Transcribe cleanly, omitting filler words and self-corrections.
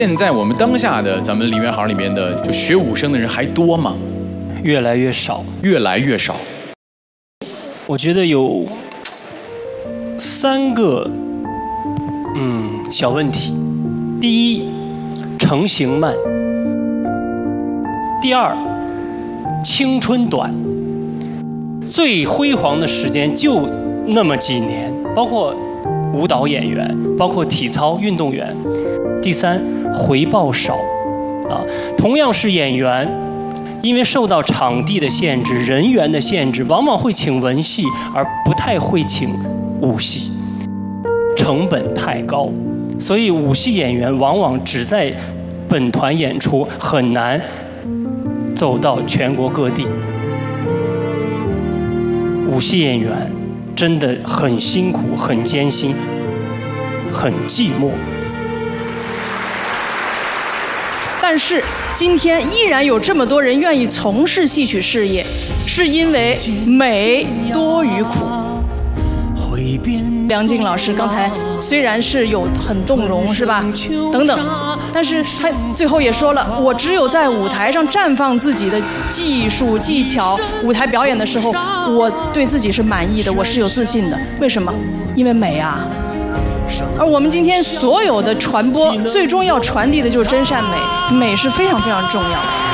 现在我们当下的咱们梨园行里面的，就学武生的人还多吗？ 越来越少， 越来越少。 我觉得有3个小问题。第一，成型慢；第二，青春短。最辉煌的时间就那么几年，包括舞蹈演员，包括体操运动员。第三，回报少，同样是演员，因为受到场地的限制、人员的限制，往往会请文戏，而不太会请武戏，成本太高，所以武戏演员往往只在本团演出，很难走到全国各地。武戏演员真的很辛苦、很艰辛、很寂寞。 但是今天依然有这么多人愿意从事戏曲事业，是因为美多于苦。梁静老师刚才虽然是有很动容，是吧？等等，但是他最后也说了，我只有在舞台上绽放自己的技术技巧，舞台表演的时候，我对自己是满意的，我是有自信的。为什么？因为美啊。而我们今天所有的传播，最终要传递的就是真善美，美是非常非常重要的。